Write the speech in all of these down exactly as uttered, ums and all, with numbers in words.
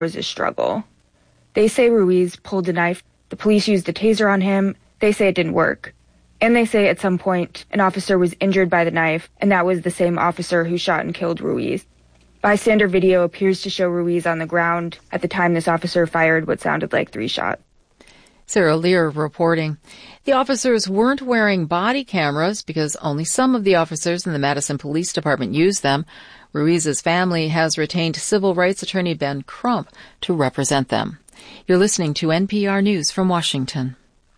was a struggle. They say Ruiz pulled a knife. The police used a taser on him. They say it didn't work. And they say at some point an officer was injured by the knife, and that was the same officer who shot and killed Ruiz. Bystander video appears to show Ruiz on the ground at the time this officer fired what sounded like three shots. Sarah Lear reporting. The officers weren't wearing body cameras because only some of the officers in the Madison Police Department used them. Ruiz's family has retained civil rights attorney Ben Crump to represent them. You're listening to N P R News from Washington.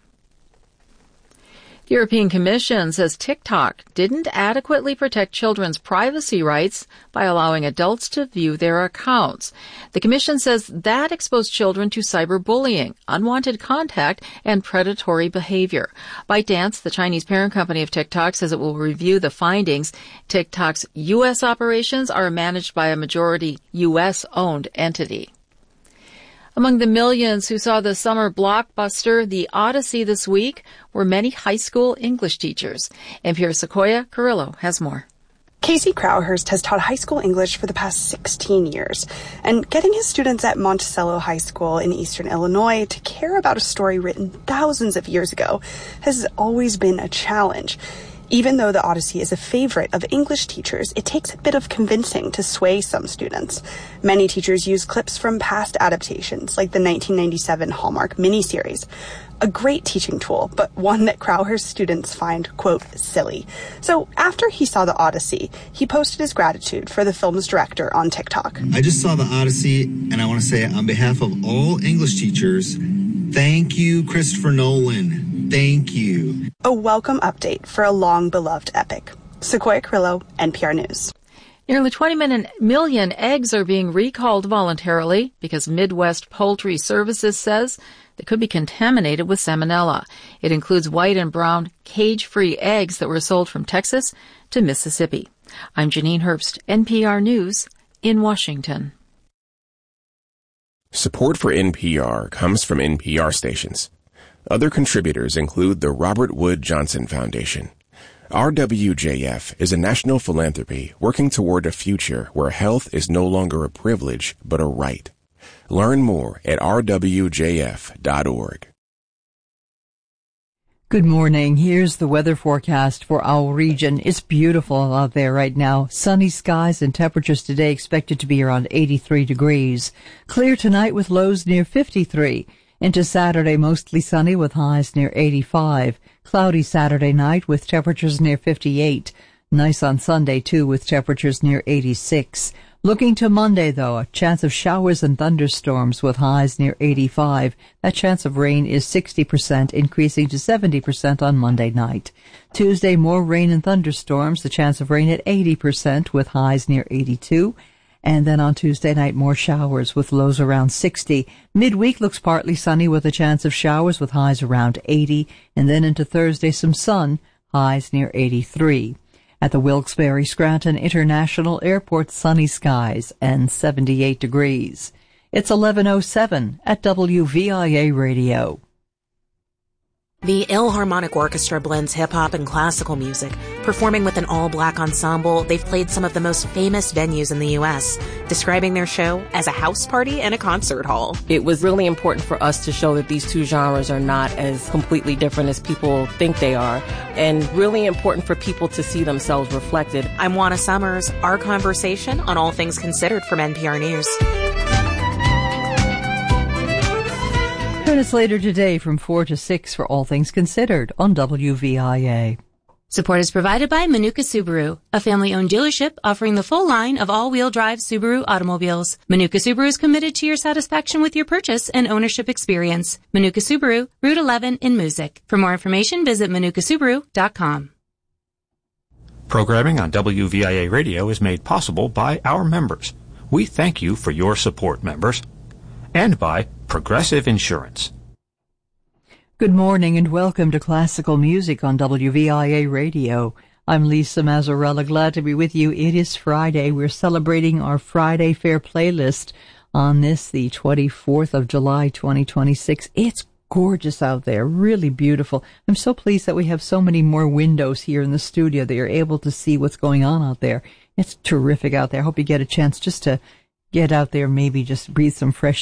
The European Commission says TikTok didn't adequately protect children's privacy rights by allowing adults to view their accounts. The Commission says that exposed children to cyberbullying, unwanted contact, and predatory behavior. ByteDance, the Chinese parent company of TikTok, says it will review the findings. TikTok's U S operations are managed by a majority U S-owned entity. Among the millions who saw the summer blockbuster The Odyssey this week were many high school English teachers. N P R's Sequoia Carrillo has more. Casey Crowhurst has taught high school English for the past sixteen years, and getting his students at Monticello High School in eastern Illinois to care about a story written thousands of years ago has always been a challenge. Even though The Odyssey is a favorite of English teachers, it takes a bit of convincing to sway some students. Many teachers use clips from past adaptations, like the nineteen ninety-seven Hallmark miniseries. A great teaching tool, but one that Crowhurst students find, quote, silly. So after he saw The Odyssey, he posted his gratitude for the film's director on TikTok. I just saw The Odyssey, and I want to say on behalf of all English teachers, thank you, Christopher Nolan. Thank you. A welcome update for a long-beloved epic. Sequoia Carrillo, N P R News. Nearly twenty million eggs are being recalled voluntarily because Midwest Poultry Services says they could be contaminated with salmonella. It includes white and brown cage-free eggs that were sold from Texas to Mississippi. I'm Janine Herbst, N P R News in Washington. Support for N P R comes from N P R stations. Other contributors include the Robert Wood Johnson Foundation. R W J F is a national philanthropy working toward a future where health is no longer a privilege but a right. Learn more at r w j f dot org. Good morning. Here's the weather forecast for our region. It's beautiful out there right now. Sunny skies and temperatures today expected to be around eighty-three degrees. Clear tonight with lows near fifty-three. Into Saturday, mostly sunny with highs near eighty-five. Cloudy Saturday night with temperatures near fifty-eight. Nice on Sunday, too, with temperatures near eighty-six. Looking to Monday, though, a chance of showers and thunderstorms with highs near eighty-five. That chance of rain is sixty percent, increasing to seventy percent on Monday night. Tuesday, more rain and thunderstorms, the chance of rain at eighty percent with highs near eighty-two. And then on Tuesday night, more showers with lows around sixty. Midweek looks partly sunny with a chance of showers with highs around eighty. And then into Thursday, some sun, highs near eighty-three. At the Wilkes-Barre Scranton International Airport, sunny skies and seventy-eight degrees. It's eleven oh seven at W V I A Radio. The Ilharmonic Orchestra blends hip-hop and classical music. Performing with an all-black ensemble, they've played some of the most famous venues in the U S, describing their show as a house party and a concert hall. It was really important for us to show that these two genres are not as completely different as people think they are, and really important for people to see themselves reflected. I'm Juana Summers. Our conversation on All Things Considered from N P R News. Join us later today from four to six for All Things Considered on W V I A. Support is provided by Manuka Subaru, a family-owned dealership offering the full line of all-wheel drive Subaru automobiles. Manuka Subaru is committed to your satisfaction with your purchase and ownership experience. Manuka Subaru, Route eleven in Moosic. For more information, visit manuka subaru dot com. Programming on W V I A Radio is made possible by our members. We thank you for your support, members. And by Progressive Insurance. Good morning and welcome to Classical Music on W V I A Radio. I'm Lisa Mazzarella, glad to be with you. It is Friday. We're celebrating our Friday Fair playlist on this, the twenty-fourth of July, twenty twenty-six. It's gorgeous out there, really beautiful. I'm so pleased that we have so many more windows here in the studio that you're able to see what's going on out there. It's terrific out there. I hope you get a chance just to get out there, maybe just breathe some fresh